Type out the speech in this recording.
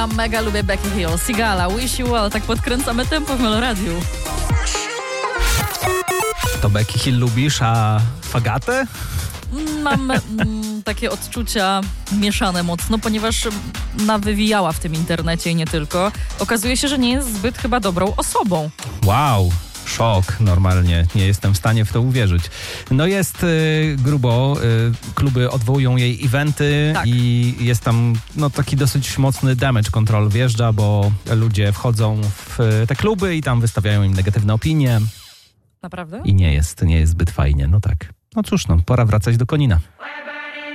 Ja mega lubię Becky Hill, Sigala, Wish You Well, tak podkręcamy tempo w Meloradiu. To Becky Hill lubisz, a Fagatę? Mam takie odczucia mieszane mocno, ponieważ nawywijała w tym internecie i nie tylko. Okazuje się, że nie jest zbyt chyba dobrą osobą. Wow. Szok, normalnie. Nie jestem w stanie w to uwierzyć. No jest grubo. Kluby odwołują jej eventy i jest tam taki dosyć mocny damage control wjeżdża, bo ludzie wchodzą w te kluby i tam wystawiają im negatywne opinie. Naprawdę? I nie jest zbyt fajnie. No tak. No cóż, pora wracać do Konina.